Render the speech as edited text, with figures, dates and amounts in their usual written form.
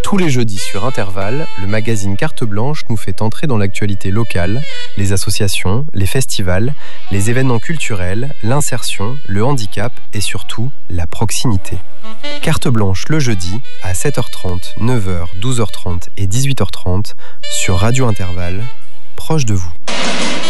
Tous les jeudis sur Intervalle, le magazine Carte Blanche nous fait entrer dans l'actualité locale, les associations, les festivals, les événements culturels, l'insertion, le handicap et surtout la proximité. Carte Blanche le jeudi à 7h30, 9h, 12h30 et 18h30 sur Radio Intervalle, proche de vous.